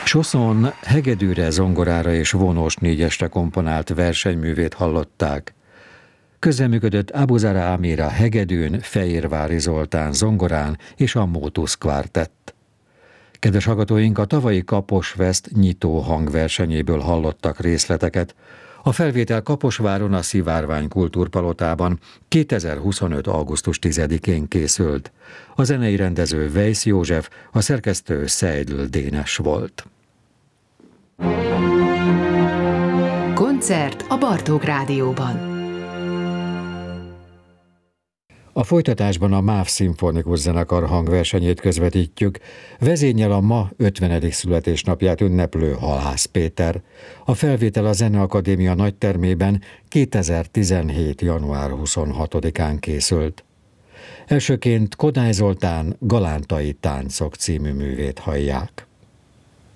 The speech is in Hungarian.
Soszon hegedűre, zongorára és vonós négyesre komponált versenyművét hallották. Közreműködött Abuzara Amira hegedűn, Fejérvári Zoltán zongorán és a Motus Quartett. Kedves hallgatóink, a tavalyi Kaposfest nyitó hangversenyéből hallottak részleteket. A felvétel Kaposváron, a Szivárvány Kultúrpalotában 2025. augusztus 10-én készült. A zenei rendező Weisz József, a szerkesztő Seidl Dénes volt. Koncert a Bartók Rádióban. A folytatásban a MÁV Szimfonikus Zenekar hangversenyét közvetítjük, vezényel a ma 50. születésnapját ünneplő Halász Péter. A felvétel a Zeneakadémia nagytermében 2017. január 26-án készült. Elsőként Kodály Zoltán Galántai táncok című művét hallják.